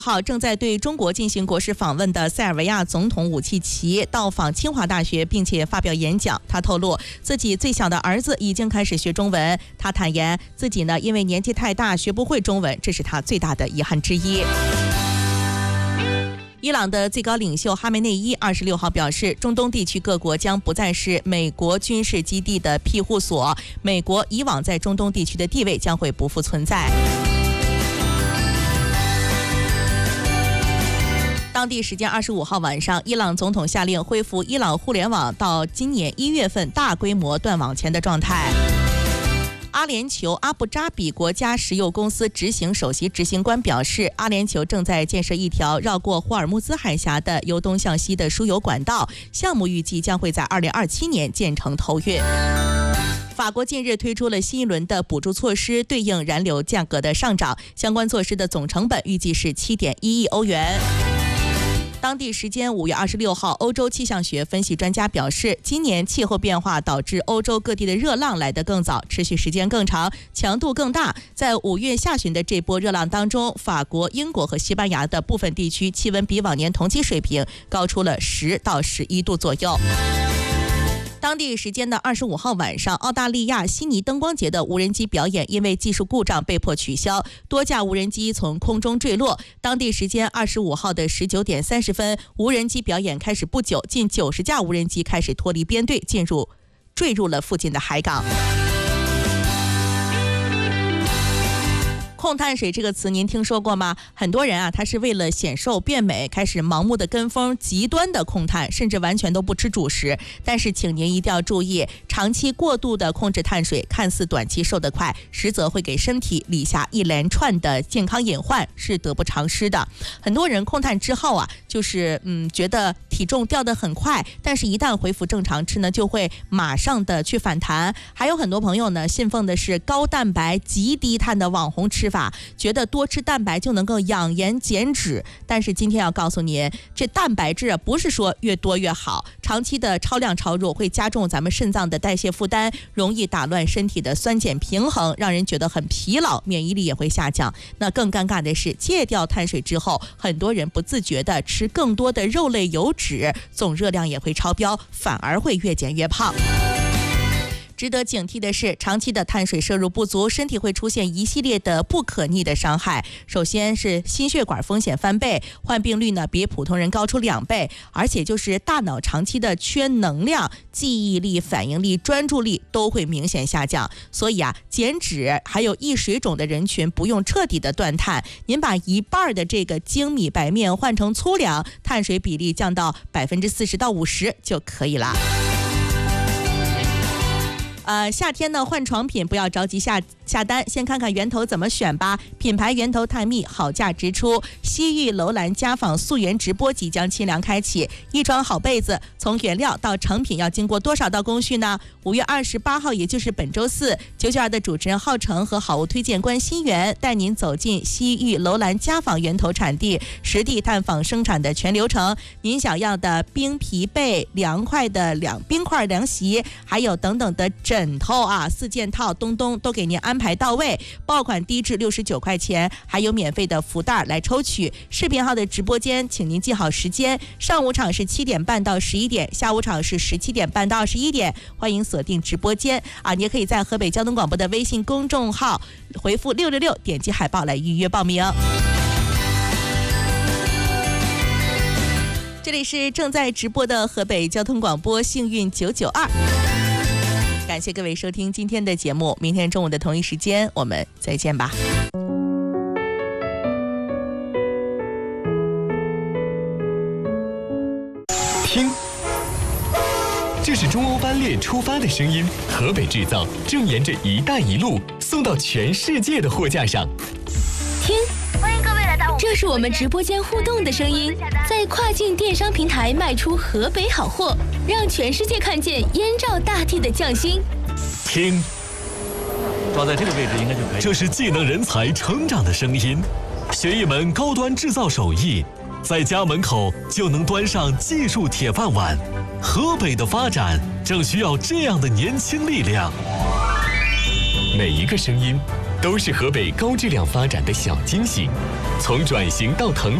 号正在对中国进行国事访问的塞尔维亚总统武契奇到访清华大学，并且发表演讲。他透露自己最小的儿子已经开始学中文。他坦言自己呢，因为年纪太大学不会中文，这是他最大的遗憾之一。伊朗的最高领袖哈梅内伊26号表示，中东地区各国将不再是美国军事基地的庇护所，美国以往在中东地区的地位将会不复存在。当地时间25号晚上，伊朗总统下令恢复伊朗互联网到今年1月份大规模断网前的状态。阿联酋阿布扎比国家石油公司执行首席执行官表示，阿联酋正在建设一条绕过霍尔木兹海峡的由东向西的输油管道，项目预计将会在2027年建成投运。法国近日推出了新一轮的补助措施，对应燃油价格的上涨，相关措施的总成本预计是7.1亿欧元。当地时间5月26号，欧洲气象学分析专家表示，今年气候变化导致欧洲各地的热浪来得更早，持续时间更长，强度更大。在5月下旬的这波热浪当中，法国、英国和西班牙的部分地区气温比往年同期水平高出了10到11度左右。当地时间的25号晚上，澳大利亚悉尼灯光节的无人机表演因为技术故障被迫取消，多架无人机从空中坠落。当地时间25号的19点30分，无人机表演开始不久，近90架无人机开始脱离编队，坠入了附近的海港。控碳水这个词您听说过吗？很多人他是为了显瘦变美，开始盲目的跟风，极端的控碳，甚至完全都不吃主食。但是请您一定要注意，长期过度的控制碳水，看似短期瘦得快，实则会给身体立下一连串的健康隐患，是得不偿失的。很多人控碳之后就是觉得体重掉得很快，但是一旦恢复正常吃呢，就会马上的去反弹。还有很多朋友呢，信奉的是高蛋白极低碳的网红吃法，觉得多吃蛋白就能够养颜减脂。但是今天要告诉您，这蛋白质不是说越多越好，长期的超量超入会加重咱们肾脏的代谢负担，容易打乱身体的酸碱平衡，让人觉得很疲劳，免疫力也会下降。那更尴尬的是，戒掉碳水之后，很多人不自觉的吃更多的肉类油脂，总热量也会超标，反而会越减越胖。值得警惕的是，长期的碳水摄入不足，身体会出现一系列的不可逆的伤害。首先是心血管风险翻倍，患病率呢比普通人高出2倍，而且就是大脑长期的缺能量，记忆力、反应力、专注力都会明显下降。所以减脂还有易水肿的人群不用彻底的断碳，您把1半的这个精米白面换成粗粮，碳水比例降到40%到50%就可以了。夏天呢换床品不要着急下单，先看看源头怎么选吧。品牌源头探秘，好价直出。西域楼兰家纺溯源直播即将清凉开启，一床好被子从原料到成品要经过多少道工序呢？5月28号，也就是本周四，992的主持人浩成和好物推荐官新源带您走进西域楼兰家纺源头产地，实地探访生产的全流程。您想要的冰皮被、凉快的冰块凉席，还有等等的枕头4件套，东都给您安排到位，爆款低至69块钱，还有免费的福袋来抽取。视频号的直播间，请您记好时间，上午场是7点半到11点，下午场是17点半到21点，欢迎锁定直播间你也可以在河北交通广播的微信公众号回复666，点击海报来预约报名。这里是正在直播的河北交通广播幸运992，感谢各位收听今天的节目，明天中午的同一时间我们再见吧。 听，这是中欧班列出发的声音，河北制造正沿着一带一路送到全世界的货架上。 听，欢迎各位来到这是我们直播间互动的声音，在跨境电商平台卖出河北好货，让全世界看见燕赵大地的匠心。 听， 抓在这个位置应该就可以。 这是技能人才成长的声音，学一门高端制造手艺，在家门口就能端上技术铁饭碗。河北的发展正需要这样的年轻力量。每一个声音都是河北高质量发展的小惊喜。从转型到腾